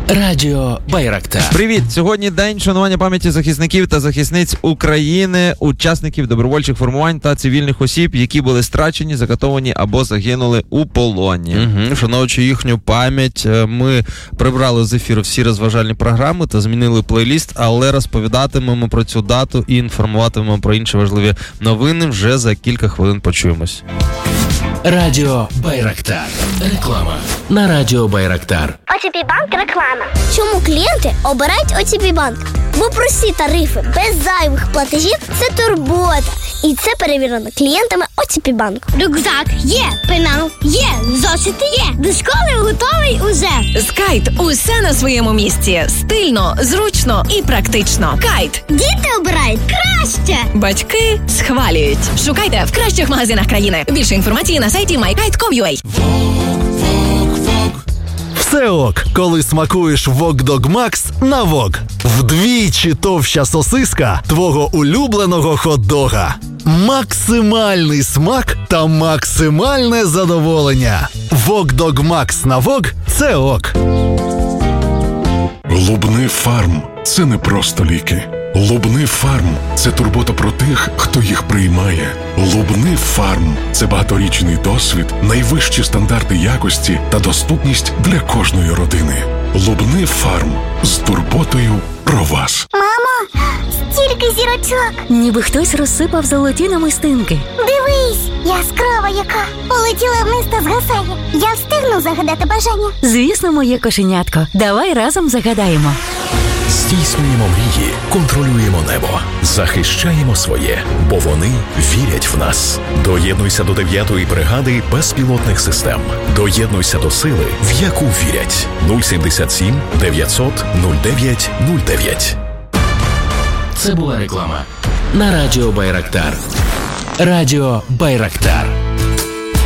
Радіо Байрактар. Привіт! Сьогодні день шанування пам'яті захисників та захисниць України, учасників добровольчих формувань та цивільних осіб, які були страчені, закатовані або загинули у полоні. Шануючи їхню пам'ять, ми прибрали з ефіру всі розважальні програми та змінили плейліст, але розповідатимемо про цю дату і інформуватимемо про інші важливі новини вже за кілька хвилин. Почуємось. Радіо Байрактар. Реклама на Радіо Байрактар. ОТП Банк реклама. Чому клієнти обирають ОТП Банк? Бо прості тарифи без зайвих платежів – це турбота. І це перевірено клієнтами ОТП Банк. Рюкзак є, пенал є, зошити є. До школи готовий уже. З Кайт усе на своєму місці. Стильно, зручно і практично. Кайт. Діти обирають краще. Батьки схвалюють. Шукайте в кращих магазинах країни. Більше інформації на сайті mykite.com.ua. Все ок, коли смакуєш Вок Дог Макс на Вок. Вдвічі товща сосиска твого улюбленого хот-дога. Максимальний смак та максимальне задоволення. Вок Дог Макс на Вок – це ок. Лубни Фарм – це не просто ліки. Лубни Фарм – це турбота про тих, хто їх приймає. Лубни Фарм – це багаторічний досвід, найвищі стандарти якості та доступність для кожної родини. Лубни Фарм – з турботою про вас. Мамо, стільки зірочок. Ніби хтось розсипав золоті намистинки. Дивись, яскрава яка. Полетіла вниз та згасає. Я встигну загадати бажання. Звісно, моє кошенятко. Давай разом загадаємо. Здійснюємо мрії, контролюємо небо, захищаємо своє, бо вони вірять в нас. Доєднуйся до 9-ї бригади безпілотних систем. Доєднуйся до сили, в яку вірять. 077 900 09 09. Це була реклама на Радіо Байрактар. Радіо Байрактар.